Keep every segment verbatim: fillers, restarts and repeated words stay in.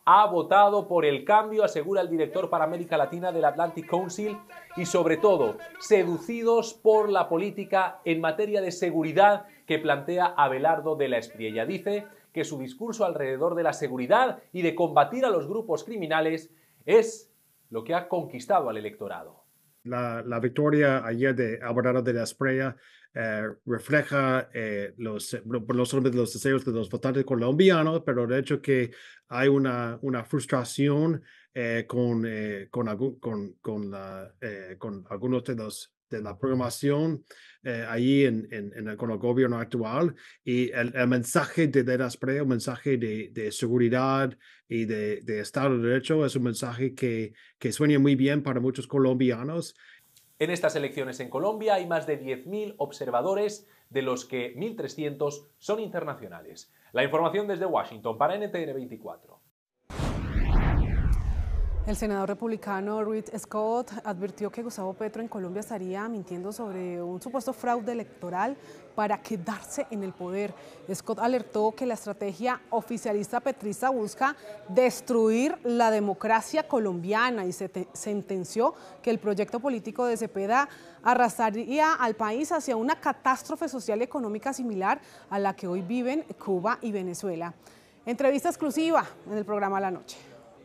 ha votado por el cambio, asegura el director para América Latina del Atlantic Council, y sobre todo seducidos por la política en materia de seguridad que plantea Abelardo de la Espriella. Dice que su discurso alrededor de la seguridad y de combatir a los grupos criminales es lo que ha conquistado al electorado. La, la victoria ayer de Abelardo de la Espriella eh, refleja eh, los, los, los deseos de los votantes colombianos, pero de hecho que hay una, una frustración eh, con, eh, con, con, con, la, eh, con algunos de los de la programación eh, ahí en, en, en el, con el gobierno actual, y el, el mensaje de De la Espriella, un mensaje de, de seguridad y de, de Estado de Derecho, es un mensaje que, que suena muy bien para muchos colombianos. En estas elecciones en Colombia hay más de diez mil observadores, de los que mil trescientos son internacionales. La información desde Washington para N T N veinticuatro. El senador republicano Rick Scott advirtió que Gustavo Petro en Colombia estaría mintiendo sobre un supuesto fraude electoral para quedarse en el poder. Scott alertó que la estrategia oficialista petrista busca destruir la democracia colombiana y se sentenció que el proyecto político de Cepeda arrastraría al país hacia una catástrofe social y económica similar a la que hoy viven Cuba y Venezuela. Entrevista exclusiva en el programa La Noche.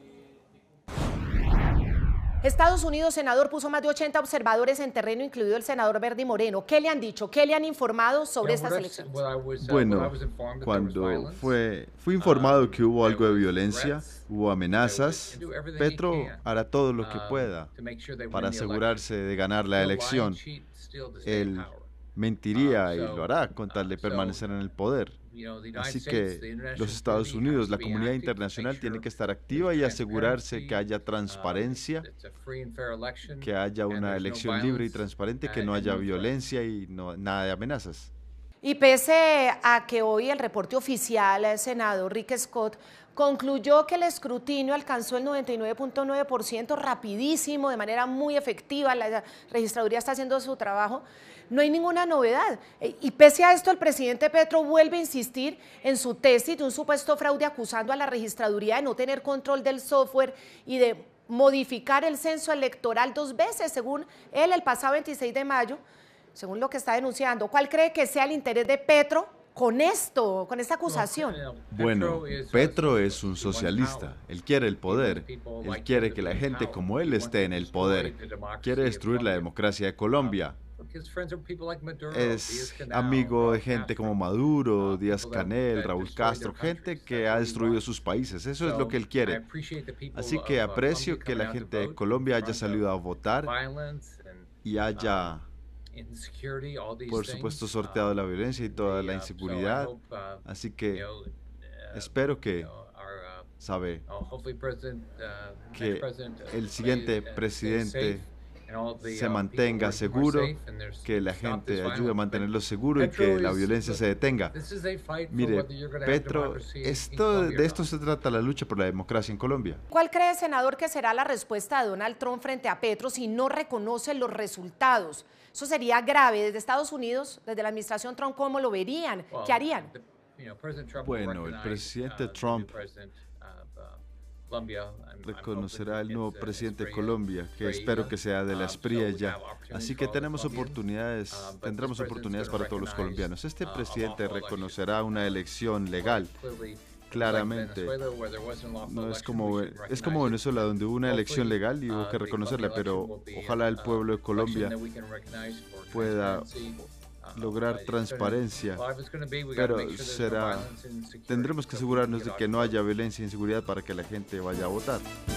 Estados Unidos, senador, puso más de ochenta observadores en terreno, incluido el senador Bernie Moreno. ¿Qué le han dicho? ¿Qué le han informado sobre estas elecciones? Bueno, cuando fue, fui informado que hubo algo de violencia, hubo amenazas, Petro hará todo lo que pueda para asegurarse de ganar la elección. Él mentiría y lo hará con tal de permanecer en el poder. Así que los Estados Unidos, la comunidad internacional tiene que estar activa y asegurarse que haya transparencia, que haya una elección libre y transparente, que no haya violencia y no, nada de amenazas. Y pese a que hoy el reporte oficial, el senador Rick Scott, concluyó que el escrutinio alcanzó el noventa y nueve punto nueve por ciento rapidísimo, de manera muy efectiva, la registraduría está haciendo su trabajo, no hay ninguna novedad. Y pese a esto, el presidente Petro vuelve a insistir en su tesis de un supuesto fraude, acusando a la registraduría de no tener control del software y de modificar el censo electoral dos veces, según él, el pasado veintiséis de mayo, según lo que está denunciando. ¿Cuál cree que sea el interés de Petro con esto, con esta acusación? Bueno, Petro es un socialista, él quiere el poder, él quiere que la gente como él esté en el poder, quiere destruir la democracia de Colombia. Es amigo de gente como Maduro, Díaz-Canel, Raúl Castro, gente que ha destruido sus países, eso es lo que él quiere. Así que aprecio que la gente de Colombia haya salido a votar y haya, por supuesto, sorteado la violencia y toda la inseguridad. Así que espero que, sabe, que el siguiente presidente se mantenga seguro, que la gente ayude a mantenerlo seguro y que la violencia se detenga. Mire, Petro, esto, de esto se trata la lucha por la democracia en Colombia. ¿Cuál cree, senador, que será la respuesta de Donald Trump frente a Petro si no reconoce los resultados? Eso sería grave. Desde Estados Unidos, desde la administración Trump, ¿cómo lo verían? ¿Qué harían? Bueno, el presidente Trump reconocerá el nuevo presidente de Colombia, que espero que sea de la Espriella. Así que tenemos oportunidades, tendremos oportunidades para todos los colombianos. Este presidente reconocerá una elección legal. Claramente, no es como, es como Venezuela, donde hubo una elección legal y hubo que reconocerla, pero ojalá el pueblo de Colombia pueda lograr transparencia, pero será, tendremos que asegurarnos de que no haya violencia e inseguridad para que la gente vaya a votar.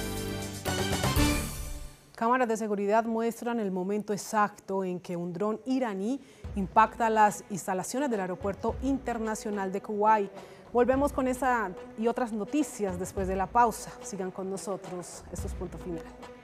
Cámaras de seguridad muestran el momento exacto en que un dron iraní impacta las instalaciones del Aeropuerto Internacional de Kuwait. Volvemos con esa y otras noticias después de la pausa. Sigan con nosotros. Esto es Punto Final.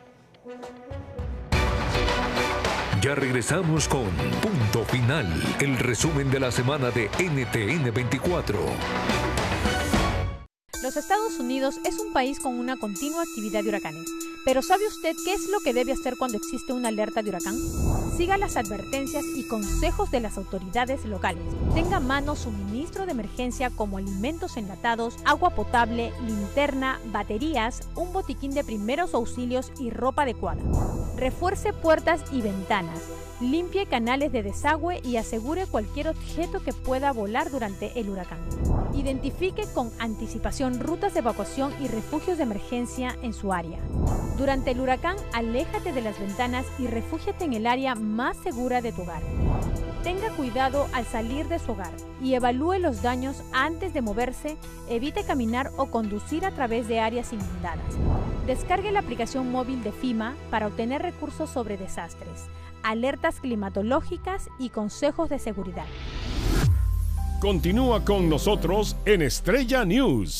Ya regresamos con Punto Final, el resumen de la semana de N T N veinticuatro. Los Estados Unidos es un país con una continua actividad de huracanes. Pero ¿sabe usted qué es lo que debe hacer cuando existe una alerta de huracán? Siga las advertencias y consejos de las autoridades locales. Tenga a mano suministro de emergencia como alimentos enlatados, agua potable, linterna, baterías, un botiquín de primeros auxilios y ropa adecuada. Refuerce puertas y ventanas. Limpie canales de desagüe y asegure cualquier objeto que pueda volar durante el huracán. Identifique con anticipación rutas de evacuación y refugios de emergencia en su área. Durante el huracán, aléjate de las ventanas y refúgiate en el área más segura de tu hogar. Tenga cuidado al salir de su hogar y evalúe los daños antes de moverse. Evite caminar o conducir a través de áreas inundadas. Descargue la aplicación móvil de FEMA para obtener recursos sobre desastres, alertas climatológicas y consejos de seguridad. Continúa con nosotros en Estrella News.